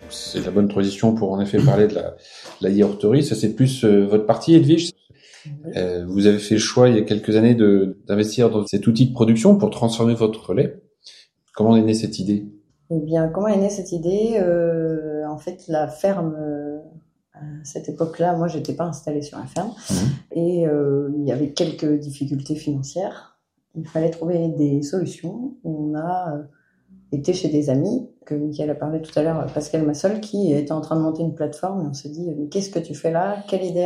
C'est la bonne transition pour en effet parler de la yaourterie. Ça, c'est plus votre partie, Edwige. Vous avez fait le choix il y a quelques années d'investir dans cet outil de production pour transformer votre lait. Comment est née cette idée? Eh bien, comment est née cette idée? En fait, la ferme, à cette époque-là, moi, j'étais pas installée sur la ferme, et il y avait quelques difficultés financières. Il fallait trouver des solutions. Et on a été chez des amis, que Mickaël a parlé tout à l'heure, Pascal Massol, qui était en train de monter une plateforme, et on s'est dit, mais qu'est-ce que tu fais là? Quelle idée